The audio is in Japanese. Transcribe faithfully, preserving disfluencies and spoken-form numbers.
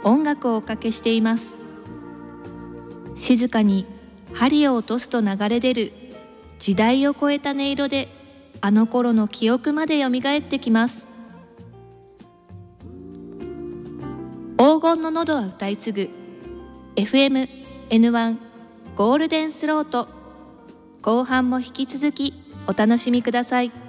音楽をおかけしています。静かに針を落とすと流れ出る時代を超えた音色で、あの頃の記憶までよみがえってきます。黄金の喉は歌い継ぐ エフエムエヌワン ゴールデンスロート、後半も引き続きお楽しみください。